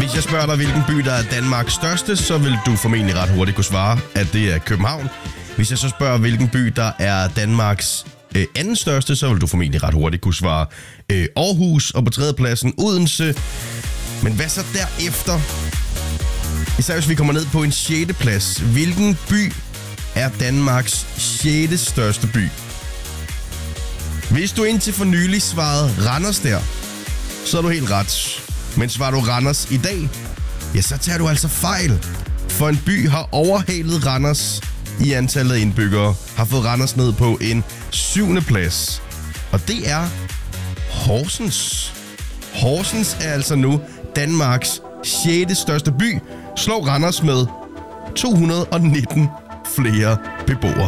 Hvis jeg spørger dig, hvilken by der er Danmarks største, så vil du formentlig ret hurtigt kunne svare, at det er København. Hvis jeg så spørger, hvilken by der er Danmarks anden største, så vil du formentlig ret hurtigt kunne svare Aarhus, og på tredjepladsen Odense. Men hvad så derefter? Især hvis vi kommer ned på en 6. plads. Hvilken by er Danmarks 6. største by? Hvis du indtil for nylig svarede Randers der, så er du helt ret. Men svarer du Randers i dag, ja, så tager du altså fejl. For en by har overhalet Randers i antallet af indbyggere, har fået Randers ned på en 7. plads. Og det er Horsens. Horsens er altså nu Danmarks 6. største by, slår Randers med 219 flere beboere.